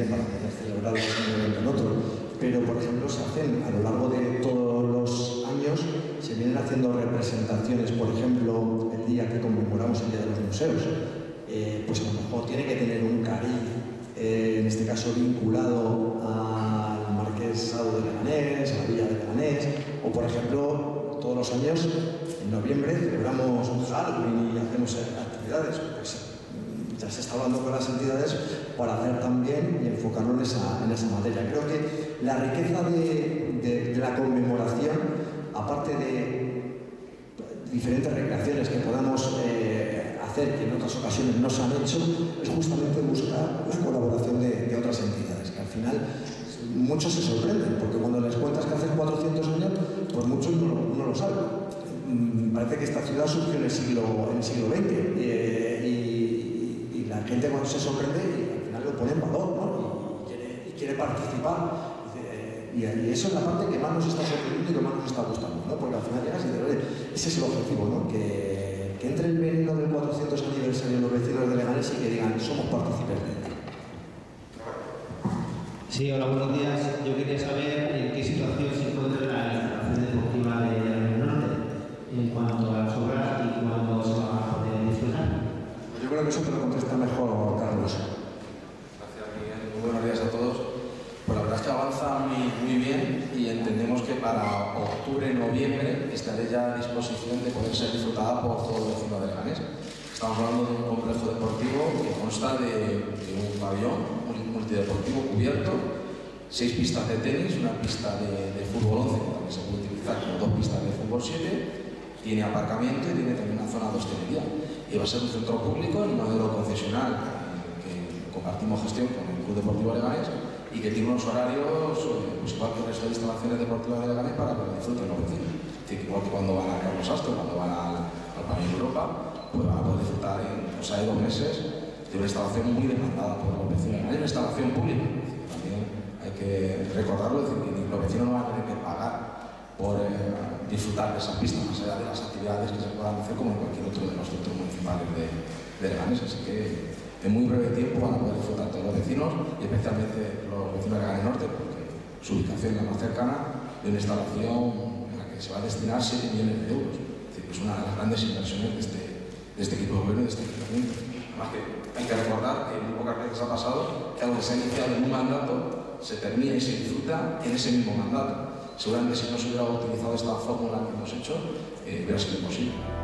para celebrar un evento en otro. Pero, por ejemplo, se hacen a lo largo de todos los años, se vienen haciendo representaciones, por ejemplo, el día que conmemoramos el Día de los Museos, pues a lo mejor tiene que tener un cariz, en este caso vinculado al Marquesado de Leganés, a la Villa de Leganés, o por ejemplo, todos los años, en noviembre, celebramos un Halloween y hacemos actividades. Pues, ya se está hablando con las entidades para hacer también y enfocarlo en esa materia. Creo que la riqueza de la conmemoración, aparte de diferentes recreaciones que podamos hacer, que en otras ocasiones no se han hecho, es justamente buscar la colaboración de otras entidades, que al final muchos se sorprenden, porque cuando les cuentas que hace 400 años, pues muchos no lo saben. Parece que esta ciudad surgió en el siglo XX y la gente cuando se sorprende y al final lo pone en valor, ¿no? y quiere participar. Y eso es la parte que más nos está sorprendiendo y que más nos está gustando, ¿no? Porque al final llegas y dices, oye, ese es el objetivo, ¿no? Que entre el veneno del 400 aniversario de los vecinos de Leganés y que digan, somos partícipes de él. Sí, hola, buenos días. Yo quería saber en qué situación se encuentra la instalación deportiva de Leganés Norte en cuanto a las obras y cuándo se va a poder disfrutar. Yo creo que eso te lo contesta mejor Carlos. Gracias, Miguel. Muy buenos días a todos. Pues la verdad es que avanza muy bien y entendemos que para octubre, noviembre estaré ya a disposición de poder ser disfrutada por todo el vecino de Leganés. Estamos hablando de un complejo deportivo que consta de un pabellón multideportivo cubierto, 6 pistas de tenis, una pista de fútbol 11 que también se puede utilizar como 2 pistas de fútbol 7, tiene aparcamiento y tiene también una zona de hostelería. Y va a ser un centro público en modelo concesional que compartimos gestión con el Club Deportivo Leganés y que tiene unos horarios, pues igual que el resto de instalaciones deportivas de Leganés, para que lo disfruten los vecinos. Es decir, igual que cuando van a Carlos Astro, cuando van al Pabellón Europa, pues van a poder disfrutar en cosa de 2 meses de una instalación muy demandada por los vecinos. Hay una instalación pública, también hay que recordarlo, es decir, que los vecinos no van a tener que pagar por disfrutar de esas pistas, más allá de las actividades que se puedan hacer como en cualquier otro de los centros municipales de Leganés. Así que en muy breve tiempo van a poder disfrutar todos los vecinos y especialmente los vecinos de Leganés Norte, porque su ubicación es la más cercana, de una instalación en la que se va a destinar 7 millones de euros. Es decir, es una de las grandes inversiones de este equipo de gobierno y de este ayuntamiento. Además que hay que recordar que en pocas veces ha pasado que algo que se ha iniciado en un mandato se termina y se disfruta en ese mismo mandato. Seguramente si no se hubiera utilizado esta fórmula que hemos hecho, hubiera sido imposible.